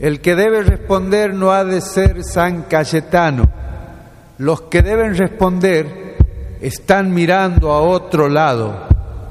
El que debe responder no ha de ser San Cayetano. Los que deben responder están mirando a otro lado.